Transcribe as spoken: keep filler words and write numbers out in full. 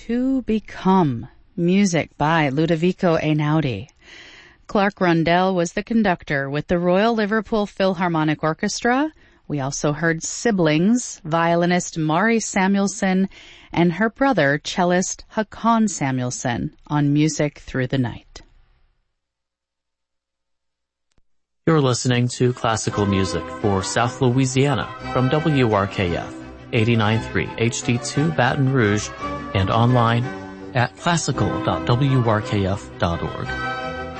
To Become, music by Ludovico Einaudi. Clark Rundell was the conductor with the Royal Liverpool Philharmonic Orchestra. We also heard siblings, violinist Mari Samuelson and her brother, cellist Haakon Samuelson, on Music Through the Night. You're listening to classical music for South Louisiana from W R K F eighty-nine point three H D two Baton Rouge and online at classical dot w r k f dot org.